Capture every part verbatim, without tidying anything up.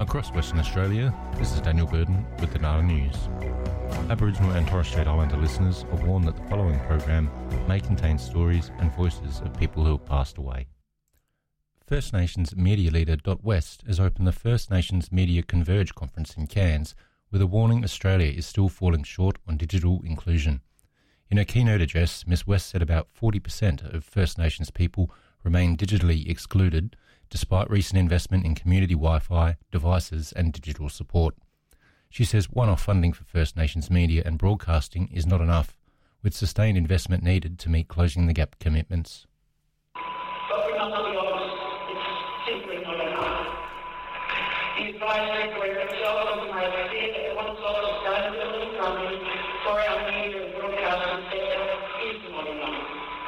Across Western Australia, this is Daniel Burden with the Nara News. Aboriginal and Torres Strait Islander listeners are warned that the following program may contain stories and voices of people who have passed away. First Nations media leader Dot West has opened the First Nations Media Converge conference in Cairns with a warning Australia is still falling short on digital inclusion. In her keynote address, Miz West said about forty percent of First Nations people remain digitally excluded despite recent investment in community Wi-Fi, devices and digital support. She says one-off funding for First Nations media and broadcasting is not enough, with sustained investment needed to meet closing the gap commitments. But we're not to be honest, it's simply not enough. These prices were themselves on my idea that one source of sustainability funding for our media and broadcasting sector is not enough.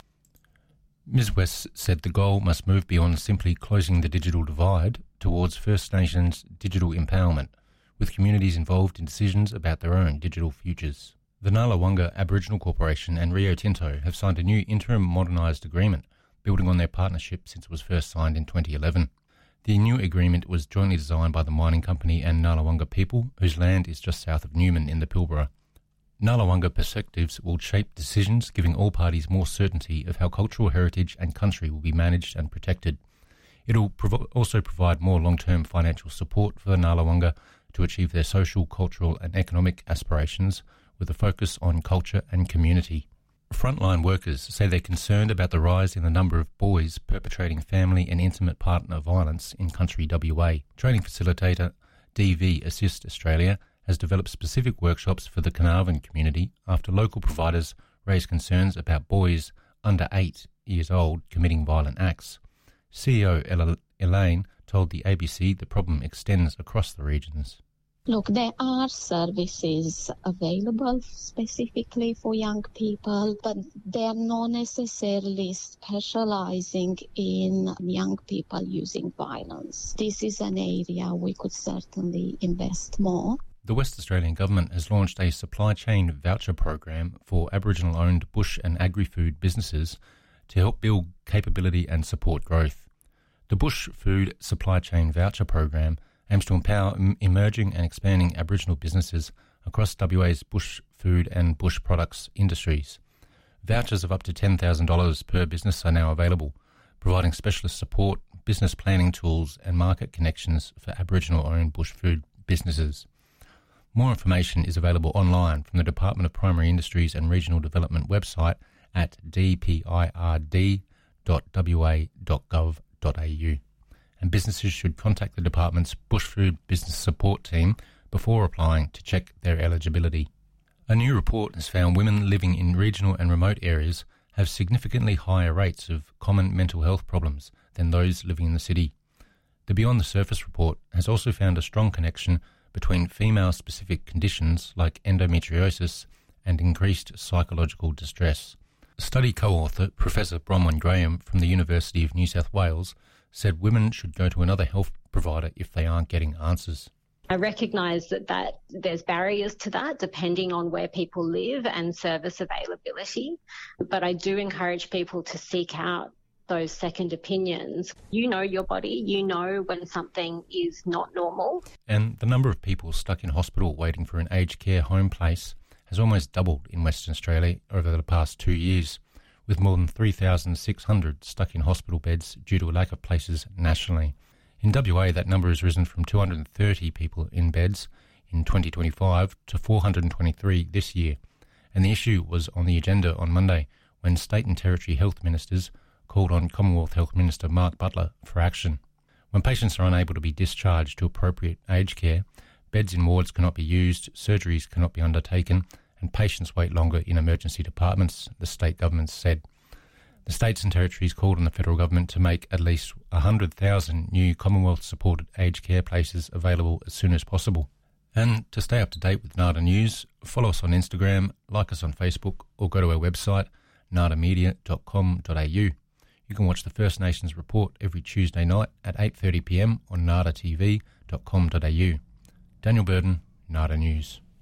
Miz West said the goal must move beyond simply closing the digital divide towards First Nations digital empowerment, with communities involved in decisions about their own digital futures. The Ngarlawanga Aboriginal Corporation and Rio Tinto have signed a new interim modernised agreement, building on their partnership since it was first signed in twenty eleven. The new agreement was jointly designed by the mining company and Ngarlawanga people, whose land is just south of Newman in the Pilbara. Ngarlawanga perspectives will shape decisions, giving all parties more certainty of how cultural heritage and country will be managed and protected. It will prov- also provide more long-term financial support for the Ngarlawanga to achieve their social, cultural and economic aspirations with a focus on culture and community. Frontline workers say they're concerned about the rise in the number of boys perpetrating family and intimate partner violence in country W A. Training facilitator D V Assist Australia has developed specific workshops for the Carnarvon community after local providers raised concerns about boys under eight years old committing violent acts. C E O Elaine told the A B C the problem extends across the regions. Look, there are services available specifically for young people, but they are not necessarily specializing in young people using violence. This is an area we could certainly invest more. The West Australian Government has launched a supply chain voucher program for Aboriginal-owned bush and agri-food businesses to help build capability and support growth. The Bush Food Supply Chain Voucher Program aims to empower m- emerging and expanding Aboriginal businesses across W A's bush food and bush products industries. Vouchers of up to ten thousand dollars per business are now available, providing specialist support, business planning tools and market connections for Aboriginal-owned bush food businesses. More information is available online from the Department of Primary Industries and Regional Development website at d p i r d dot w a dot gov dot a u. And businesses should contact the department's Bush Food Business Support Team before applying to check their eligibility. A new report has found women living in regional and remote areas have significantly higher rates of common mental health problems than those living in the city. The Beyond the Surface report has also found a strong connection between female-specific conditions like endometriosis and increased psychological distress. Study co-author Professor Bronwyn Graham from the University of New South Wales said women should go to another health provider if they aren't getting answers. I recognise that, that there's barriers to that depending on where people live and service availability, but I do encourage people to seek out those second opinions. You know your body, you know when something is not normal. And the number of people stuck in hospital waiting for an aged care home place has almost doubled in Western Australia over the past two years, with more than three thousand six hundred stuck in hospital beds due to a lack of places nationally. In W A, that number has risen from two hundred thirty people in beds in twenty twenty-five to four hundred twenty-three this year, and the issue was on the agenda on Monday when state and territory health ministers called on Commonwealth Health Minister Mark Butler for action. When patients are unable to be discharged to appropriate aged care, beds in wards cannot be used, surgeries cannot be undertaken, and patients wait longer in emergency departments, the state governments said. The states and territories called on the federal government to make at least one hundred thousand new Commonwealth-supported aged care places available as soon as possible. And to stay up to date with NADA News, follow us on Instagram, like us on Facebook, or go to our website, nada media dot com dot a u. You can watch the First Nations Report every Tuesday night at eight thirty p m on nada t v dot com dot a u. Daniel Burden, NADA News.